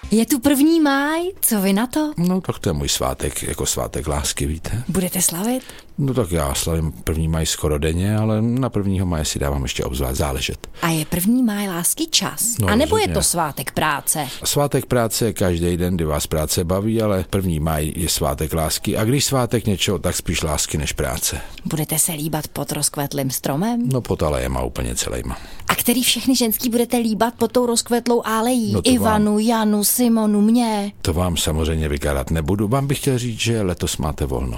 Je tu 1. máj, co vy na to? No tak to je můj svátek, jako svátek lásky, víte. Budete slavit? No tak já slavím 1. máj skoro denně, ale na 1. máje si dávám ještě obzvlášť záležet. A je 1. máj lásky čas? No, a nebo rozhodně. je to svátek práce? Svátek práce je každý den, kdy vás práce baví, ale 1. máj je svátek lásky. A když svátek něčeho, tak spíš lásky než práce. Budete se líbat pod rozkvetlým stromem? No pod alejema úplně celejma. A který všechny ženský budete líbat pod tou rozkvetlou alejí? No Ivanu, Janu, Simonu, mě? To vám samozřejmě vykárat nebudu. Vám bych chtěl říct, že letos máte volno.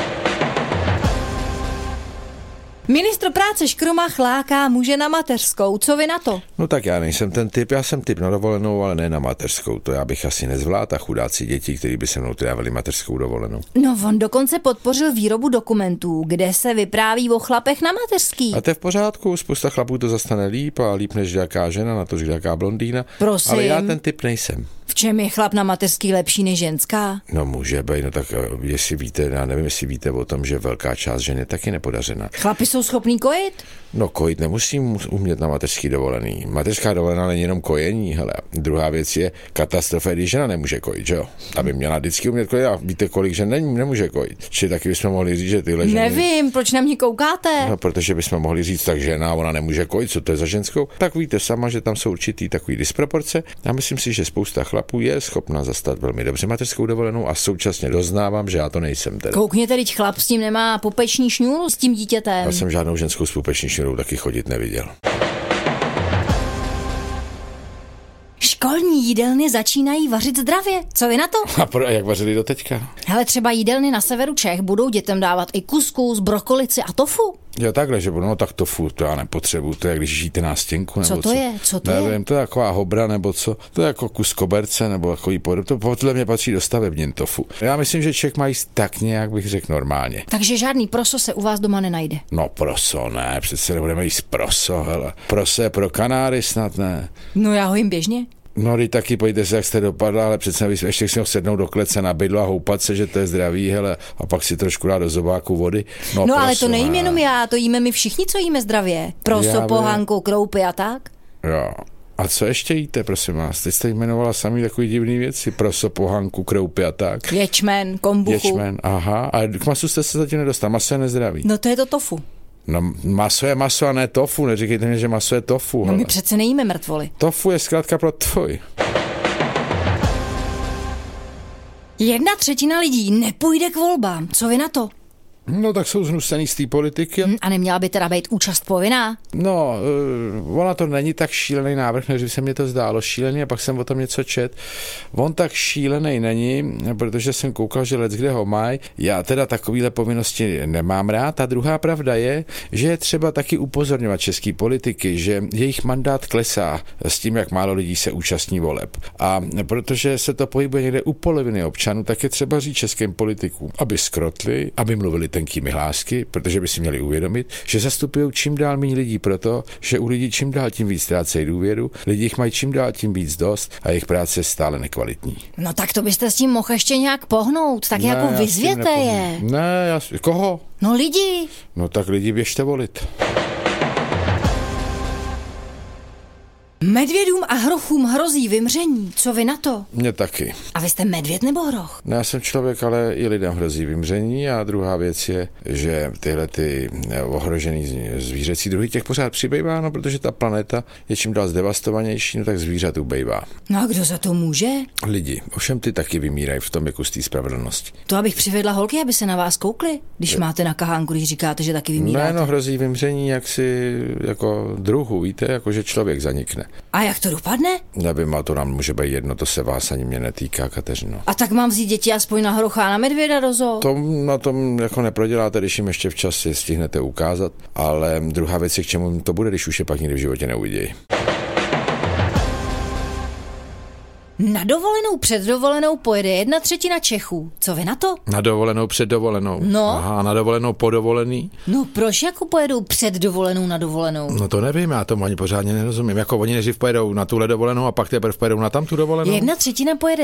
Ministr práce Škromach láká muže na mateřskou. Co vy na to? No tak já nejsem ten typ, já jsem typ na dovolenou, ale ne na mateřskou. To já bych asi nezvládl a chudáci děti, kteří by se mnou trávili mateřskou dovolenou. No on dokonce podpořil výrobu dokumentů, kde se vypráví o chlapech na mateřský. A to je v pořádku, spousta chlapů to zastane líp a líp než nějaká žena, na to nějaká blondýna. Prosím. Ale já ten typ nejsem. V čem je chlap na mateřský lepší než ženská? No může být, no tak jestli víte, já nevím, jestli víte o tom, že velká část žen je taky nepodařená. Chlapi jsou schopní kojit? No kojit nemusím umět na mateřský dovolený. Mateřská dovolená není jenom kojení, hele. Druhá věc je katastrofa, když žena nemůže kojit, že jo? Aby měla vždycky umět kojit a víte, kolik žen nemůže kojit. Čili taky bychom mohli říct, že tyhle ženy... Nevím, proč na mě koukáte? No, protože bychom mohli říct, tak žena, ona nemůže kojit, co to je za ženskou? Tak víte sama, že tam jsou určitý takový disproporce. Já myslím si, že spousta chlapů je schopna zastat velmi dobře mateřskou dovolenou a současně doznávám, že já to nejsem teda. Koukněte, teď chlap s tím nemá pupeční šňůru s tím dítětem. Já jsem žádnou ženskou s pupeční šňůrou taky chodit neviděl. Školní jídelny začínají vařit zdravě. Co vy na to? A jak vařili do teďka? Hele, třeba jídelny na severu Čech budou dětem dávat i kuskus, brokolici a tofu. Jo, takhle, že no tak tofu, to já nepotřebuju, to je, když žijete nástěnku, nebo co to je? Co to nevím, je? To je taková hobra, nebo co, to je jako kus koberce, nebo takový podob, to podle mě patří do stavebnin tofu. Já myslím, že Čech má jíst tak nějak, bych řekl, normálně. Takže žádný proso se u vás doma nenajde. No proso, ne, přece nebudeme jíst proso, hele. Proso je pro Kanáry snad, ne. No já ho jim běžně. No, teď taky pojďte se, jak jste dopadla, ale přece ještě si ho sednout do klece na bydlo a houpat se, že to je zdravý, hele, a pak si trošku dát do zobáku vody. No ale to nejím jenom já, to jíme my všichni, co jíme zdravě. Proso, pohanku, kroupy a tak. Jo. A co ještě jíte, prosím vás? Teď jste jmenovala samý takový divný věci. Proso, pohanku, kroupy a tak. Ječmen, kombuchu. Ječmen, aha. A k masu jste se zatím nedostal. Maso je nezdravý. No to je to tofu. No maso je maso a ne tofu. Neříkejte mi, že maso je tofu. No hele. my přece nejíme mrtvoly. Tofu je zkrátka pro tvoj. 1/3 lidí nepůjde k volbám. Co vy na to? No tak jsou znusený z té politiky. A neměla by teda být účast povinná? No, ona to není tak šílený návrh, než se mi to zdálo šílený a pak jsem o tom něco čet. On tak šílený není, protože jsem koukal, že leckde ho mají. Já teda takovýhle povinnosti nemám rád. A druhá pravda je, že je třeba taky upozorňovat český politiky, že jejich mandát klesá s tím, jak málo lidí se účastní voleb. A protože se to pohybuje někde u poloviny občanů, tak je třeba říct českým politikům, aby skrotli, aby mluvili tenkými hlásky, protože by si měli uvědomit, že zastupují čím dál méně lidí proto, že u lidí čím dál tím víc ztrácejí důvěru, lidi jich mají čím dál tím víc dost a jejich práce je stále nekvalitní. No tak to byste s tím mohl ještě nějak pohnout, tak ne, jako vyzvěte je. Ne, koho? No lidi. No tak lidi běžte volit. Medvědům a hrochům hrozí vymření. Co vy na to? Mně taky. A vy jste medvěd nebo hroch? No, já jsem člověk, ale i lidem hrozí vymření a druhá věc je, že tyhle ty ohrožený zvířecí druhy těch pořád přibývá, no protože ta planeta je čím dál zdevastovanější, no tak zvířat ubejvá. No a kdo za to může? Lidi. Ovšem ty taky vymírají v tom jako z té spravedlnosti. To abych přivedla holky, aby se na vás koukly, když máte na kahánku, když říkáte, že taky vymíráte. Ne, no hrozí vymření jaksi jako druhu, víte, jako že člověk zanikne. A jak to dopadne? Nevím, a to nám může být jedno, to se vás ani mě netýká, Kateřino. A tak mám vzít děti aspoň na hrocha a na medvěda do zoo? To na tom jako neproděláte, když jim ještě včas si stihnete ukázat, ale druhá věc je, k čemu to bude, když už je pak nikdy v životě neuvidějí. Na dovolenou před dovolenou pojede 1/3 Čechů. Co vy na to? Na dovolenou před dovolenou? No. Aha, na dovolenou po dovolený? No proč jako pojedou před dovolenou na dovolenou? No to nevím, já tomu ani pořádně nerozumím. Jako oni nejdřív pojedou na tuhle dovolenou a pak teprve pojedou na tamtu dovolenou? 1/3 pojede